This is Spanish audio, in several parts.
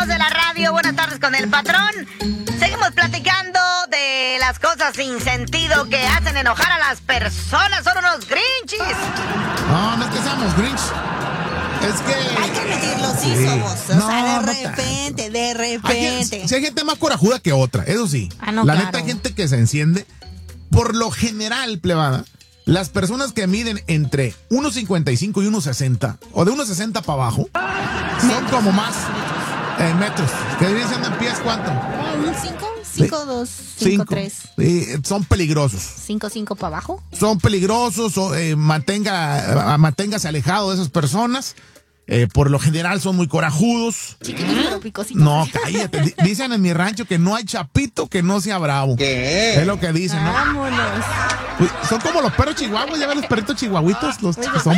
amigos de la radio, buenas tardes con el patrón. Seguimos platicando de las cosas sin sentido que hacen enojar a las personas. Son unos grinchis. No, no es que seamos grinch. Es que... Hay que admitirlo, sí somos. O sea, de repente. Si hay gente más corajuda que otra, eso sí. No, la claro. neta hay gente que se enciende. Por lo general, plebada, las personas que miden entre 1.55 y 1.60, o de 1.60 para abajo, son como más metros. Que vienen siendo en pies, ¿cuánto? ¿Un 5, 2, 5, 3. Son peligrosos. 5, 5 para abajo. Son peligrosos, manténgase alejado de esas personas. Por lo general son muy corajudos. Chiquitos pero picositos. No, cállate. Dicen en mi rancho que no hay chapito que no sea bravo. ¿Qué? Es lo que dicen, ¿no? Vámonos. Pues, son como los perros chihuahuas, ya ven los perritos chihuahuitos, los que son...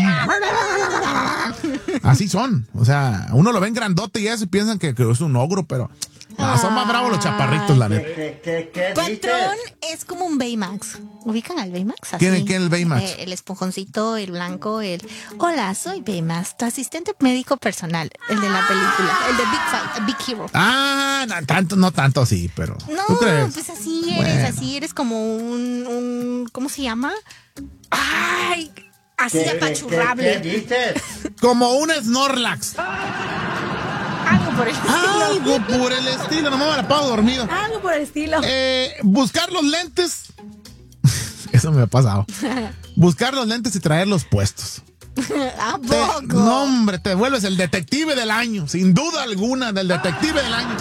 Así son. O sea, uno lo ven grandote y eso piensan que es un ogro, pero... son más bravos los chaparritos, la neta. ¿Qué Patrón es como un Baymax. ¿Ubican al Baymax? Así. ¿Quién es el Baymax? El esponjoncito, el blanco, Hola, soy Baymax, tu asistente médico personal. El de la película, el de Big Hero. No tanto así, pero... No, ¿tú crees? pues así eres como un ¿cómo se llama? Ay, así apachurrable. ¿Qué dices? Como un Snorlax. Algo por el estilo. Algo por el estilo, no me la pago dormido. Algo por el estilo. Buscar los lentes. Eso me ha pasado. Buscar los lentes y traerlos puestos. ¿A poco? No, hombre, te vuelves el detective del año. Sin duda alguna, del detective del año.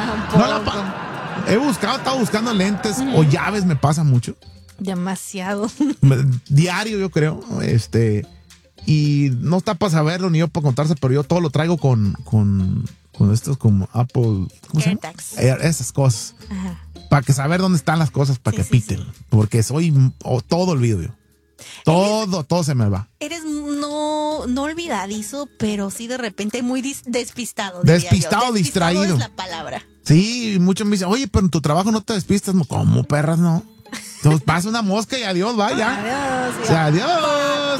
He estado buscando lentes o llaves, me pasa mucho. Demasiado. Diario, yo creo. Y no está para saberlo ni yo para contarse, pero yo todo lo traigo con estos como Apple. ¿Cómo se llama? AirTags. Esas cosas. Ajá. Para que saber dónde están las cosas, para que piten. Sí. Porque soy todo olvido yo. Todo se me va. Eres no olvidadizo, pero sí de repente muy despistado. Despistado, distraído. Es la palabra. Sí, muchos me dicen, oye, pero en tu trabajo no te despistas. ¿Cómo, perras, no? Entonces pasa una mosca y adiós, vaya. Adiós. O sea, adiós.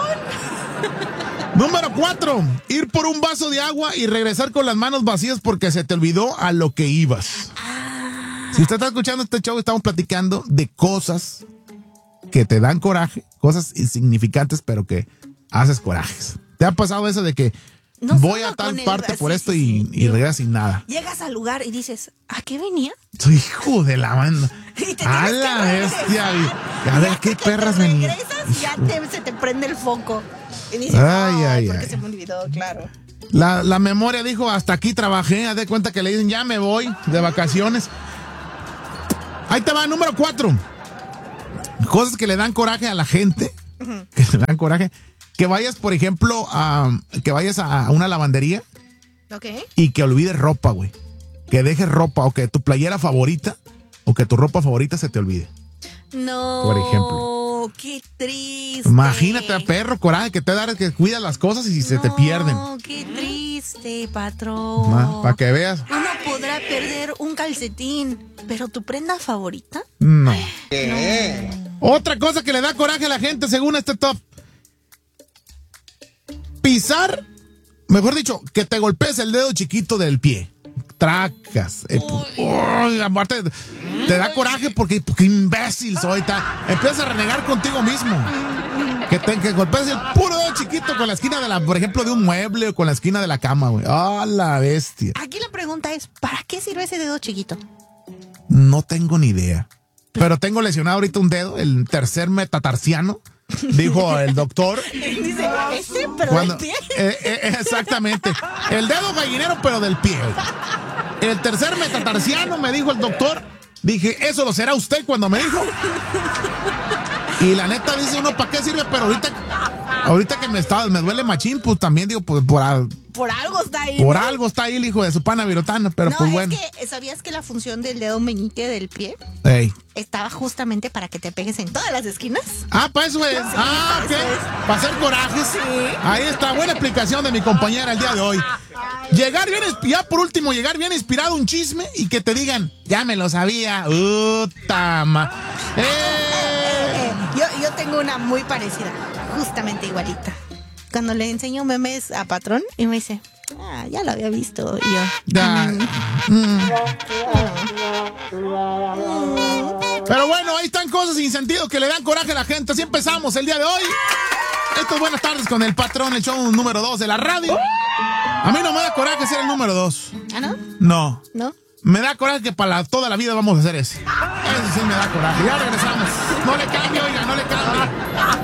Número 4, ir por un vaso de agua y regresar con las manos vacías porque se te olvidó a lo que ibas. Si usted está escuchando este show, estamos platicando de cosas que te dan coraje, cosas insignificantes, pero que haces corajes. ¿Te ha pasado eso de que voy a tal parte por esto y regresas sin nada? Llegas al lugar y dices, ¿a qué venía? Hijo de la banda. A la bestia. A ver, ¿qué perras venían? Regresas y ya se te prende el foco. Y dices, porque se me olvidó, claro. La memoria dijo, hasta aquí trabajé. Haz de cuenta que le dicen, ya me voy de vacaciones. Ahí te va, número 4. Cosas que le dan coraje a la gente. Que le dan coraje. Que vayas, por ejemplo, a una lavandería. Okay. Y que olvides ropa, güey. Que dejes ropa o que tu playera favorita o que tu ropa favorita se te olvide. No. Por ejemplo. Qué triste. Imagínate, perro, coraje que te da que cuidas las cosas y se te pierden. No, qué triste, patrón. Para que veas. Uno podrá perder un calcetín, pero tu prenda favorita. No. ¿Qué? Otra cosa que le da coraje a la gente según este top. Pisar, mejor dicho, que te golpees el dedo chiquito del pie. Tracas. Aparte, te da coraje porque imbécil soy. Empiezas a renegar contigo mismo. Que golpees el puro dedo chiquito con la esquina por ejemplo, de un mueble o con la esquina de la cama, güey. ¡Ah, la bestia! Aquí la pregunta es, ¿para qué sirve ese dedo chiquito? No tengo ni idea. Pero tengo lesionado ahorita un dedo, el tercer metatarsiano. Dijo el doctor. Dice, pero del pie. Exactamente. El dedo gallinero, pero del pie. El tercer metatarsiano, me dijo el doctor. Dije, eso lo será usted cuando me dijo. Y la neta dice uno, ¿para qué sirve? Pero ahorita que me duele machín, pues también digo, pues por algo está ahí. Por algo está ahí el hijo de su pana virotana, pero pues bueno. Es que, ¿sabías que la función del dedo meñique del pie estaba justamente para que te pegues en todas las esquinas? Para eso es. ¿Qué? Para hacer corajes. Sí. Ahí está, buena explicación de mi compañera el día de hoy. Llegar bien inspirado un chisme y que te digan, ya me lo sabía. Tama. Yo tengo una muy parecida, justamente igualita. Cuando le enseño memes a patrón y me dice, Ya lo había visto y yo. Pero bueno, ahí están cosas sin sentido que le dan coraje a la gente. Así empezamos el día de hoy. Esto es Buenas Tardes con el Patrón, el show número 2 de la radio. A mí no me da coraje ser el número 2. ¿Ah, no? No. ¿No? Me da coraje que para toda la vida vamos a hacer ese. Eso sí me da coraje. Ya regresamos. No le cambie, oiga, no le cambie.